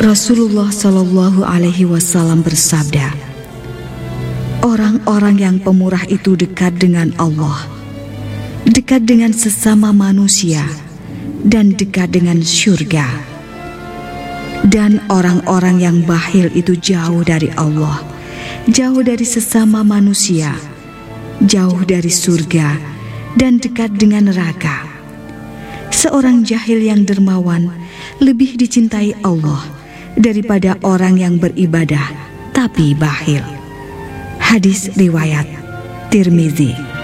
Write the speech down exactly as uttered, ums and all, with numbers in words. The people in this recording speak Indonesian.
Rasulullah Shallallahu Alaihi Wasallam bersabda, orang-orang yang pemurah itu dekat dengan Allah, dekat dengan sesama manusia, dan dekat dengan syurga. Dan orang-orang yang bakhil itu jauh dari Allah, jauh dari sesama manusia, jauh dari surga, dan dekat dengan neraka. Seorang jahil yang dermawan lebih dicintai Allah daripada orang yang beribadah tapi bakhil. Hadis riwayat Tirmizi.